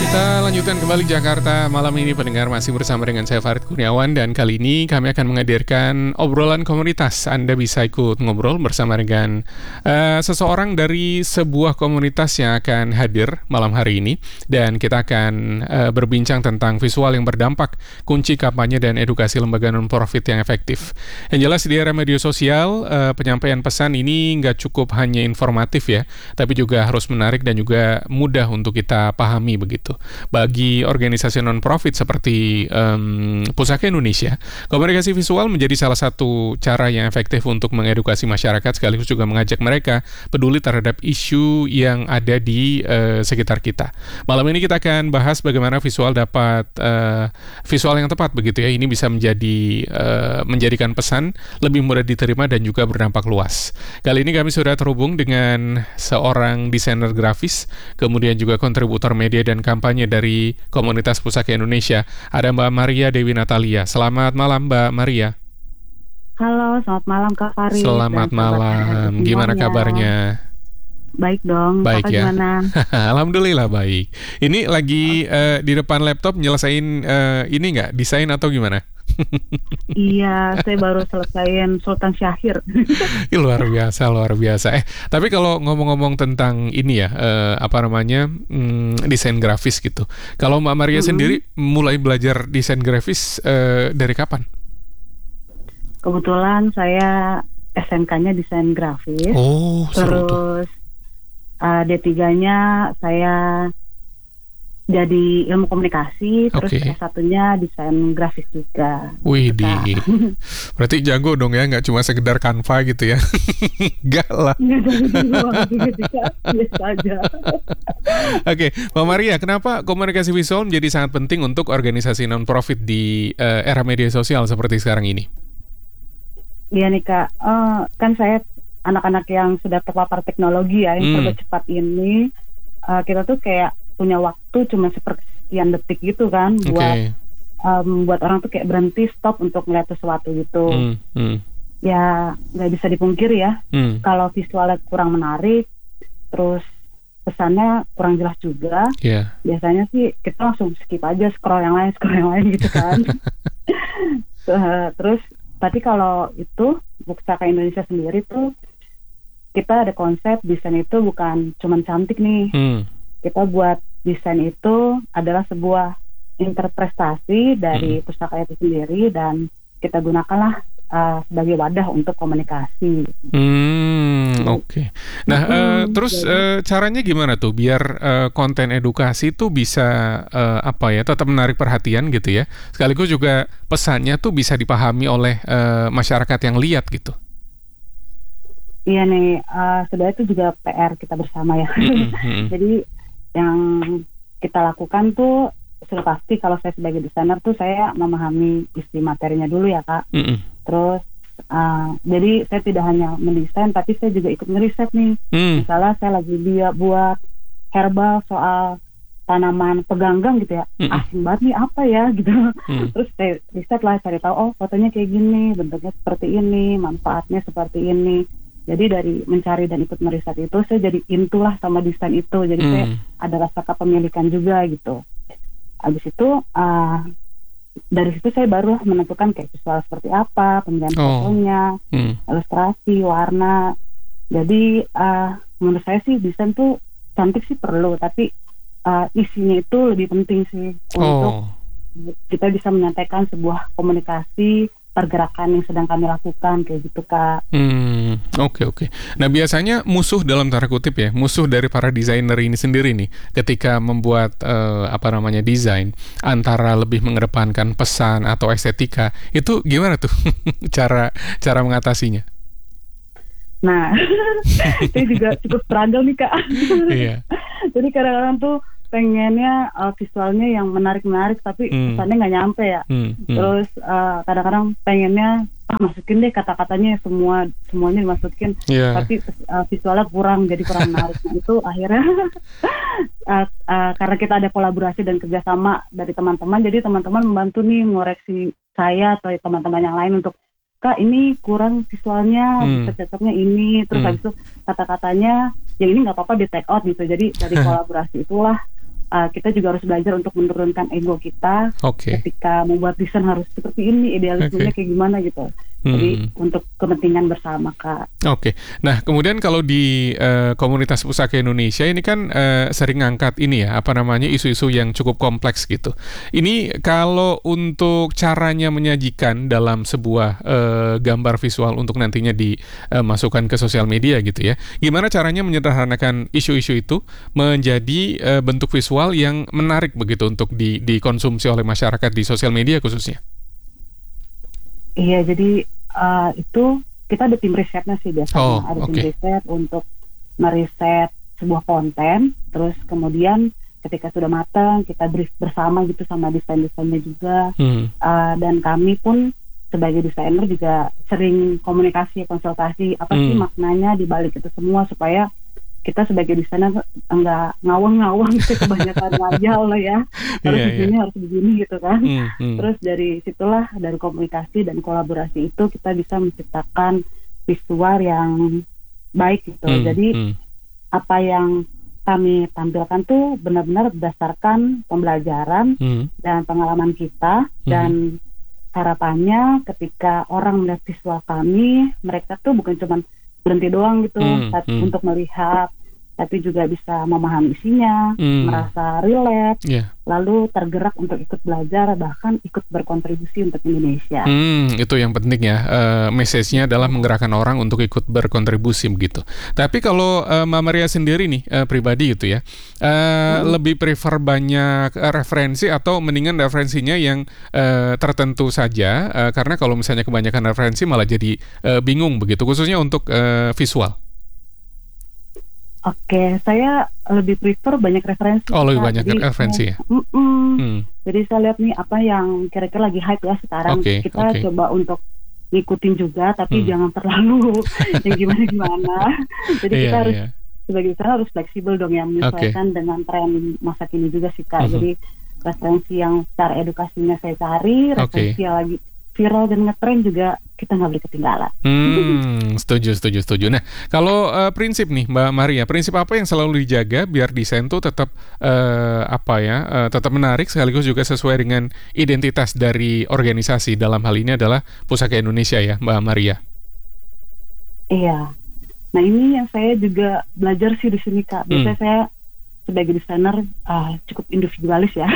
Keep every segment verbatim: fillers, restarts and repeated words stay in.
Kita lanjutkan kembali Jakarta malam ini, pendengar, masih bersama dengan saya Farid Kurniawan, dan kali ini kami akan menghadirkan obrolan komunitas. Anda bisa ikut ngobrol bersama dengan uh, seseorang dari sebuah komunitas yang akan hadir malam hari ini, dan kita akan uh, berbincang tentang visual yang berdampak, kunci kampanye dan edukasi lembaga non-profit yang efektif. Yang jelas di era media sosial, uh, penyampaian pesan ini nggak cukup hanya informatif ya, tapi juga harus menarik dan juga mudah untuk kita pahami begitu. Bagi organisasi non-profit seperti um, Pusaka Indonesia, komunikasi visual menjadi salah satu cara yang efektif untuk mengedukasi masyarakat, sekaligus juga mengajak mereka peduli terhadap isu yang ada di uh, sekitar kita. Malam ini kita akan bahas bagaimana visual dapat uh, visual yang tepat begitu ya. Ini bisa menjadi uh, menjadikan pesan lebih mudah diterima dan juga berdampak luas. Kali ini kami sudah terhubung dengan seorang desainer grafis, kemudian juga kontributor media dan kampanye dari komunitas Pusaka Indonesia. Ada Mbak Maria Dewi Natalia. Selamat malam Mbak Maria. Halo, selamat malam Kak Farid. Selamat malam. Gimana kabarnya? Baik dong. Baik Kakak ya. Gimana? Alhamdulillah baik. Ini lagi uh, di depan laptop nyelesain uh, ini nggak, desain atau gimana? Iya, saya baru selesaiin Sultan Syahir. Ih, luar biasa, luar biasa. Eh, tapi kalau ngomong-ngomong tentang ini ya, eh, apa namanya, hmm, desain grafis gitu. Kalau Mbak Maria mm-hmm. sendiri mulai belajar desain grafis eh, dari kapan? Kebetulan saya S M K-nya desain grafis. Oh, seru tuh. Terus uh, D tiga-nya saya jadi ilmu komunikasi, terus okay. S satunya desain grafis juga. Wih, di berarti jago dong ya, nggak cuma sekedar Canva gitu ya? Enggak lah. Biasa aja. Oke, Mbak Maria, kenapa komunikasi visual menjadi sangat penting untuk organisasi non-profit di uh, era media sosial seperti sekarang ini? Iya nih Kak, uh, kan saya anak-anak yang sudah terpapar teknologi ya, yang hmm. serba cepat ini, uh, kita tuh kayak punya waktu cuma sepersekian detik gitu kan, okay. buat um, buat orang tuh kayak berhenti stop untuk melihat sesuatu gitu. Hmm, hmm. Ya nggak bisa dipungkiri ya, hmm. kalau visualnya kurang menarik, terus pesannya kurang jelas juga. Yeah. Biasanya sih kita langsung skip aja, scroll yang lain, scroll yang lain gitu kan. uh, terus, tapi kalau itu Pusaka Indonesia sendiri tuh kita ada konsep desain itu bukan cuman cantik nih. Hmm. Kita buat desain itu adalah sebuah interpretasi dari hmm. pustaka itu sendiri, dan kita gunakanlah uh, sebagai wadah untuk komunikasi. Hmm, oke. Okay. Nah, hmm, uh, terus uh, caranya gimana tuh biar uh, konten edukasi tuh bisa uh, apa ya, tetap menarik perhatian gitu ya, sekaligus juga pesannya tuh bisa dipahami oleh uh, masyarakat yang lihat gitu. Iya nih, uh, sebenarnya itu juga P R kita bersama ya. Mm-hmm. Jadi yang kita lakukan tuh sudah pasti, kalau saya sebagai desainer tuh saya memahami isi materinya dulu ya Kak. Mm-hmm. Terus uh, jadi saya tidak hanya mendesain, tapi saya juga ikut ngeriset nih. Mm. Misalnya saya lagi dia buat herbal soal tanaman peganggang gitu ya, mm-hmm. asing banget nih apa ya gitu. Mm. Terus saya riset lah, cari tahu oh fotonya kayak gini, bentuknya seperti ini, manfaatnya seperti ini. Jadi dari mencari dan ikut meriset itu, saya jadi intulah sama desain itu. Jadi hmm. saya ada rasa kepemilikan juga gitu. Habis itu, uh, dari situ saya baru menentukan kayak visual seperti apa, pemilihan oh. fotonya, hmm. ilustrasi, warna. Jadi uh, menurut saya sih desain tuh cantik sih perlu, tapi uh, isinya itu lebih penting sih oh. untuk kita bisa menyampaikan sebuah komunikasi, pergerakan yang sedang kami lakukan kayak gitu Kak. Hmm, oke okay, oke. Okay. Nah biasanya musuh dalam tanda kutip ya, musuh dari para desainer ini sendiri nih, ketika membuat uh, apa namanya desain, antara lebih mengedepankan pesan atau estetika, itu gimana tuh cara cara mengatasinya? Nah, saya juga cukup struggle nih Kak. Iya. Jadi kadang-kadang tuh pengennya uh, visualnya yang menarik-menarik, tapi hmm. pesannya nggak nyampe ya. Hmm. Hmm. Terus uh, kadang-kadang pengennya ah, masukin deh kata-katanya semua semuanya dimasukin, yeah. tapi uh, visualnya kurang, jadi kurang menarik. Nah, itu akhirnya uh, uh, karena kita ada kolaborasi dan kerjasama dari teman-teman, jadi teman-teman membantu nih ngoreksi saya atau teman-teman yang lain untuk Kak ini kurang visualnya, hmm. cocoknya ini, terus hmm. habis itu kata-katanya yang ini nggak apa-apa di take out gitu. Jadi dari kolaborasi itulah uh, kita juga harus belajar untuk menurunkan ego kita. Okay. Ketika membuat desain harus seperti ini, idealismenya okay. kayak gimana gitu. Jadi hmm. untuk kepentingan bersama, Kak. Oke. Okay. Nah, kemudian kalau di uh, komunitas pusaka Indonesia ini kan uh, sering ngangkat ini ya, apa namanya, isu-isu yang cukup kompleks gitu. Ini kalau untuk caranya menyajikan dalam sebuah uh, gambar visual untuk nantinya dimasukkan uh, ke sosial media gitu ya. Gimana caranya menyederhanakan isu-isu itu menjadi uh, bentuk visual yang menarik begitu untuk di, dikonsumsi oleh masyarakat di sosial media khususnya? Iya, jadi uh, itu kita ada tim risetnya sih biasanya, oh, ada okay. tim riset untuk meriset sebuah konten, terus kemudian ketika sudah matang kita brief bersama gitu sama desain-desainnya juga, hmm. uh, dan kami pun sebagai desainer juga sering komunikasi, konsultasi apa hmm. sih maknanya di balik itu semua supaya kita sebagai desainer enggak ngawang-ngawang gitu kebanyakan ngajal lah ya, harus yeah, begini yeah. harus begini gitu kan. Mm, mm. Terus dari situlah, dari komunikasi dan kolaborasi itu kita bisa menciptakan visual yang baik gitu. Mm, Jadi mm. apa yang kami tampilkan tuh benar-benar berdasarkan pembelajaran mm. dan pengalaman kita, mm. dan harapannya ketika orang melihat visual kami, mereka tuh bukan cuma berhenti doang gitu, mm, tapi mm. untuk melihat, tapi juga bisa memahami isinya, mm. merasa relate, yeah. lalu tergerak untuk ikut belajar, bahkan ikut berkontribusi untuk Indonesia. Hmm, itu yang penting ya, uh, message-nya adalah menggerakkan orang untuk ikut berkontribusi begitu. Tapi kalau uh, Mbak Maria sendiri nih, uh, pribadi gitu ya, uh, hmm. lebih prefer banyak uh, referensi atau mendingan referensinya yang uh, tertentu saja, uh, karena kalau misalnya kebanyakan referensi malah jadi uh, bingung begitu, khususnya untuk uh, visual. Oke, saya lebih prefer banyak referensi. Oh, lebih banyak jadi, referensi ya? Hmm. Jadi saya lihat nih apa yang kira-kira lagi hype ya sekarang. Okay, kita okay. coba untuk ngikutin juga, tapi hmm. jangan terlalu yang gimana-gimana. Jadi yeah, kita harus, yeah. sebagai saya harus fleksibel dong ya, menyesuaikan okay. dengan tren masa kini juga sih, Kak. Uh-huh. Jadi referensi yang secara edukasinya saya cari, referensi okay. yang lagi viral dan ngetren juga kita nggak boleh ketinggalan. Hmm, setuju, setuju, setuju. Nah, kalau uh, prinsip nih, Mbak Maria, prinsip apa yang selalu dijaga biar desain tuh tetap uh, apa ya, uh, tetap menarik sekaligus juga sesuai dengan identitas dari organisasi, dalam hal ini adalah Pusaka Indonesia ya, Mbak Maria? Iya. Nah, ini yang saya juga belajar sih di sini, Kak. Biasanya hmm. saya sebagai desainer uh, cukup individualis ya.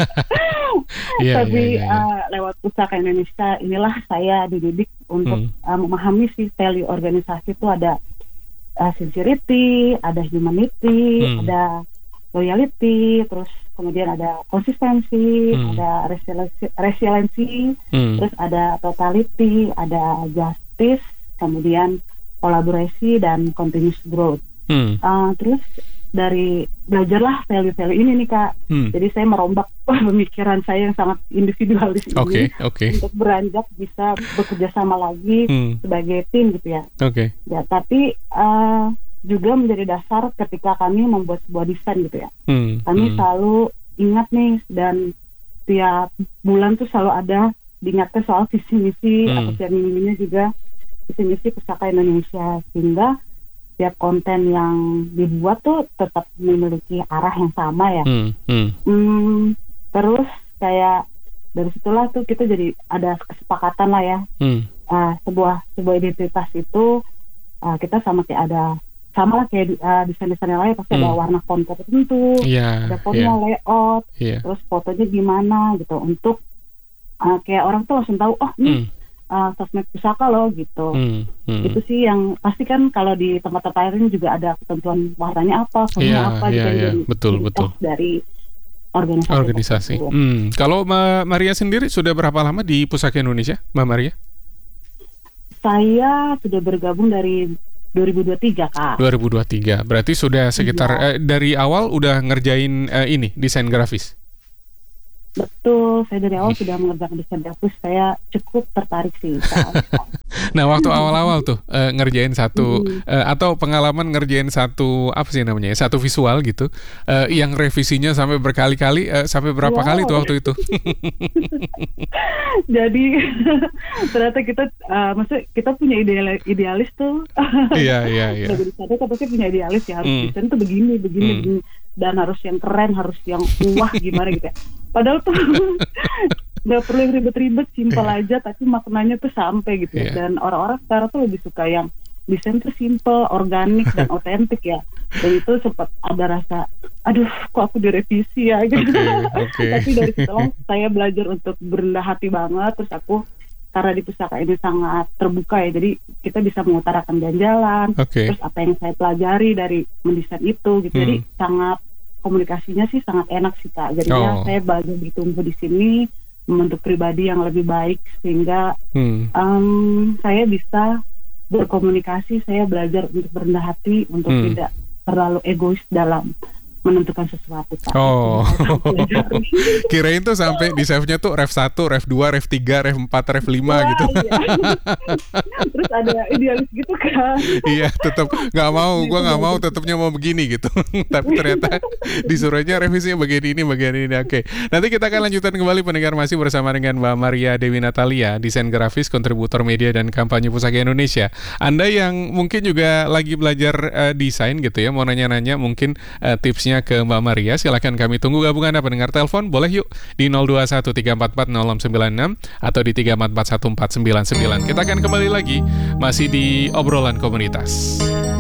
yeah, Tapi yeah, yeah, yeah. Uh, lewat Pusaka Indonesia inilah saya dididik untuk hmm. uh, memahami sih value organisasi itu ada uh, sincerity, ada humanity, hmm. ada loyalty, terus kemudian ada konsistensi, hmm. ada resiliensi, resiliensi hmm. terus ada totality, ada justice, kemudian kolaborasi dan continuous growth. Hmm. Uh, terus dari belajarlah value-value ini nih, Kak. Hmm. Jadi saya merombak pemikiran saya yang sangat individualis okay, ini okay. untuk beranjak bisa bekerja sama lagi hmm. sebagai tim gitu ya. Oke. Okay. Ya, tapi uh, juga menjadi dasar ketika kami membuat sebuah desain gitu ya. Hmm. Kami hmm. selalu ingat nih, dan tiap bulan tuh selalu ada diingatkan soal visi misi hmm. atau tiap minggunya juga visi misi Pusaka Indonesia, sehingga setiap konten yang dibuat tuh tetap memiliki arah yang sama ya. Hmm, hmm. Hmm, terus kayak dari situlah tuh kita jadi ada kesepakatan lah ya. Hmm. Uh, sebuah sebuah identitas itu uh, kita sama kayak ada sama lah kayak uh, desain-desain yang lain, pasti hmm. ada warna font tertentu, yeah, ada fontnya, yeah. layout, yeah. terus fotonya gimana gitu untuk uh, kayak orang tuh langsung tahu, oh ini. Hmm. Uh, sosmed pusaka loh gitu. Hmm, hmm. Itu sih yang pasti kan kalau di tempat-tempat lain juga ada ketentuan warnanya apa, fontnya yeah, apa, yeah, gitu. Yeah. Betul, betul. Dari organisasi. Organisasi. Hmm. Kalau Mbak Maria sendiri sudah berapa lama di Pusaka Indonesia, Mbak Maria? Saya sudah bergabung dari dua ribu dua puluh tiga, Kak. dua ribu dua puluh tiga. Berarti sudah sekitar yeah. eh, dari awal udah ngerjain eh, ini desain grafis. Betul, saya dari awal sudah mengerjakan desain grafis, saya cukup tertarik sih. Nah, waktu awal-awal tuh uh, ngerjain satu mm. uh, atau pengalaman ngerjain satu apa sih namanya, satu visual gitu, uh, yang revisinya sampai berkali-kali, uh, sampai berapa wow. kali tuh waktu itu? Jadi ternyata kita, uh, maksudnya kita punya idealis, idealis tuh. Iya iya iya. Jadi kita pasti punya idealis ya, harus mm. desain tuh begini, begini, mm. begini. dan harus yang keren, harus yang wah gimana gitu ya. Padahal tuh nggak perlu yang ribet-ribet, simpel Yeah. aja, tapi maknanya tuh sampai gitu ya. Yeah. Dan orang-orang sekarang tuh lebih suka yang desain tuh simple, organik dan otentik ya. Dan itu sempat ada rasa, aduh kok aku direvisi ya gitu. Oke, oke. Tapi dari setelah saya belajar untuk berendah hati banget, terus aku karena di pusaka ini sangat terbuka ya, jadi kita bisa mengutarakan jalan-jalan, Oke. terus apa yang saya pelajari dari mendesain itu gitu. Hmm. Jadi sangat komunikasinya sih sangat enak sih Kak. Jadinya Oh. saya belajar bertumbuh di sini, membentuk pribadi yang lebih baik sehingga Hmm. um, saya bisa berkomunikasi, saya belajar untuk berendah hati, untuk Hmm. tidak terlalu egois dalam menentukan sesuatu Kak. Oh. Itu yang saya pelajari. Kirain tuh sampai di save-nya tuh ref satu, ref dua, ref tiga, ref empat, ref lima Wah, gitu. iya. Terus ada idealis gitu kan. Iya, tetap nggak mau, gue nggak mau, tetapnya mau begini gitu. Tapi ternyata disuruhnya revisinya bagian ini, bagian ini. Oke, nanti kita akan lanjutkan kembali pendengar, masih bersama dengan Mbak Maria Dewi Natalia, desain grafis, kontributor media dan kampanye Pusaka Indonesia. Anda yang mungkin juga lagi belajar eh, desain gitu ya, mau nanya-nanya mungkin eh, tipsnya ke Mbak Maria, silakan kami tunggu gabungan Anda pendengar. Telepon boleh yuk di nol dua satu tiga empat empat nol enam sembilan enam atau di tiga empat empat satu empat sembilan sembilan. Kita akan kembali lagi masih di obrolan komunitas.